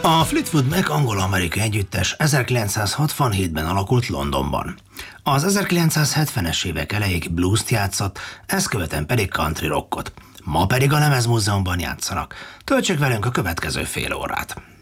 A Fleetwood Mac angol-amerikai együttes 1967-ben alakult Londonban. Az 1970-es évek elejéig blues-t játszott, ezt követően pedig country rockot. Ma pedig a Lemezmúzeumban játszanak. Töltsék velünk a következő fél órát.